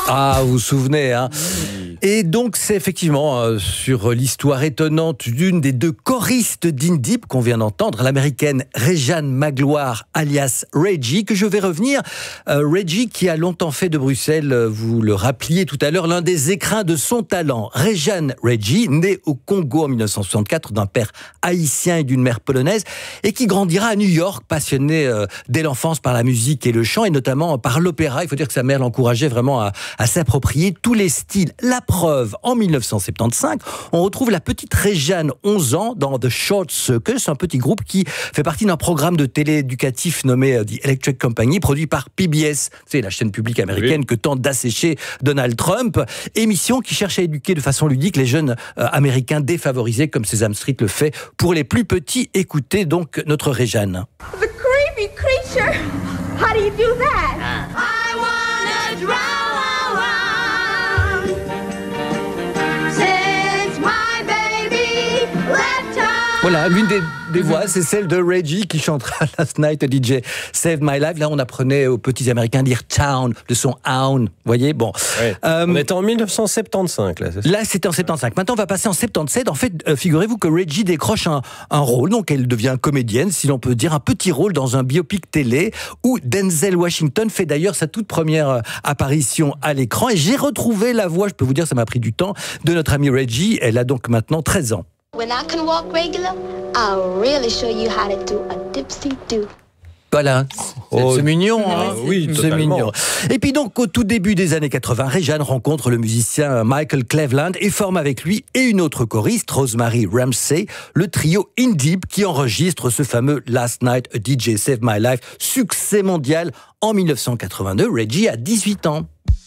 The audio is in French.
Ah, vous vous souvenez, hein? Et donc, c'est effectivement sur l'histoire étonnante d'une des deux choristes d'In Deep qu'on vient d'entendre, l'américaine Rejane Magloire, alias Reggie, que je vais revenir. Reggie qui a longtemps fait de Bruxelles, vous le rappeliez tout à l'heure, l'un des écrins de son talent. Rejane Reggie, née au Congo en 1964 d'un père haïtien et d'une mère polonaise, et qui grandira à New York, passionnée dès l'enfance par la musique et le chant, et notamment par l'opéra. Il faut dire que sa mère l'encourageait vraiment à s'approprier tous les styles. La preuve, en 1975, on retrouve la petite Rejane, 11 ans, dans The Short Circus, un petit groupe qui fait partie d'un programme de télé éducatif nommé The Electric Company, produit par PBS, c'est la chaîne publique américaine que tente d'assécher Donald Trump. Émission qui cherche à éduquer de façon ludique les jeunes américains défavorisés, comme Sesame Street le fait pour les plus petits. Écoutez donc notre Rejane. The creepy creature. How do you do that? I wanna drown. Voilà, l'une des voix, c'est celle de Reggie qui chantera Last Night DJ Saved My Life. Là, on apprenait aux petits Américains à dire town, le son own. Vous voyez, bon. Ouais. On était en 1975, là, c'est ça? Là, c'était en 75. Maintenant, on va passer en 77. En fait, figurez-vous que Reggie décroche un rôle, donc elle devient comédienne, si l'on peut dire, un petit rôle dans un biopic télé où Denzel Washington fait d'ailleurs sa toute première apparition à l'écran. Et j'ai retrouvé la voix, je peux vous dire, ça m'a pris du temps, de notre amie Reggie. Elle a donc maintenant 13 ans. When I can walk regular, I'll really show you how to do a dipsy-do. Voilà, c'est mignon, hein? Oui, c'est mignon. Et puis donc, au tout début des années 80, Rejane rencontre le musicien Michael Cleveland et forme avec lui et une autre choriste, Rosemary Ramsey, le trio In Deep qui enregistre ce fameux Last Night a DJ Saved My Life, succès mondial en 1982. Reggie a 18 ans.